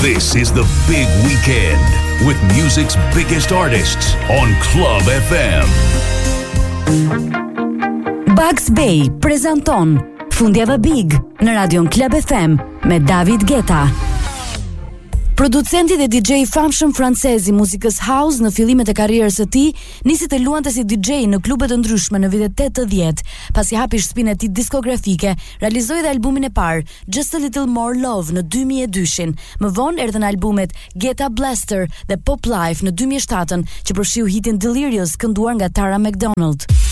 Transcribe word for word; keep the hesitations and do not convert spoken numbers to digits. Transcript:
This is the big weekend with music's biggest artists on Club F M. Bugs Bay prezanton Fundjava Big në radion Club F M me David Guetta. Producenti dhe D J i famshëm francez i muzikës house në fillimet e karrierës së tij nisi të luante si D J në klube të ndryshme në vitet tetëdhjetë, pasi hapi shtëpinë e tij diskografike, realizoi dhe albumin e parë Just a Little More Love në dy mijë e dy. Më vonë erdhën albumet Getta Blaster dhe Pop Life në dy mijë e shtatë, që përfshiu hitin Delirious kënduar nga Tara McDonald.